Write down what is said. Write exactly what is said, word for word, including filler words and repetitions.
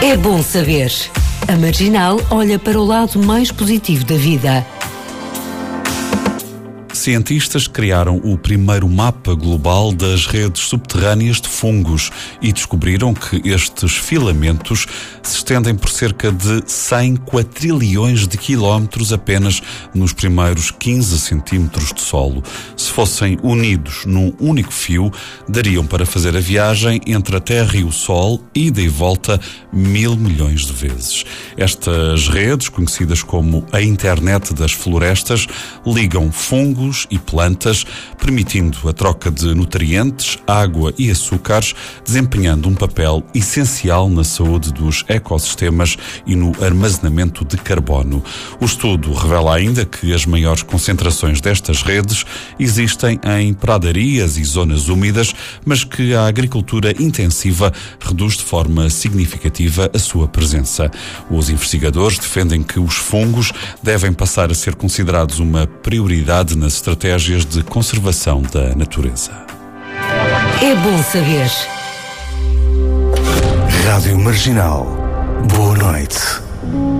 É bom saber. A Marginal olha para o lado mais positivo da vida. Cientistas criaram o primeiro mapa global das redes subterrâneas de fungos e descobriram que estes filamentos se estendem por cerca de cem quatrilhões de quilómetros apenas nos primeiros quinze centímetros de solo. Se fossem unidos num único fio, dariam para fazer a viagem entre a Terra e o Sol, ida e volta, mil milhões de vezes. Estas redes, conhecidas como a Internet das Florestas, ligam fungos e plantas, permitindo a troca de nutrientes, água e açúcares, desempenhando um papel essencial na saúde dos ecossistemas e no armazenamento de carbono. O estudo revela ainda que as maiores concentrações destas redes existem em pradarias e zonas úmidas, mas que a agricultura intensiva reduz de forma significativa a sua presença. Os investigadores defendem que os fungos devem passar a ser considerados uma prioridade nas estratégias de conservação da natureza. É bom saber. Rádio Marginal. Boa noite.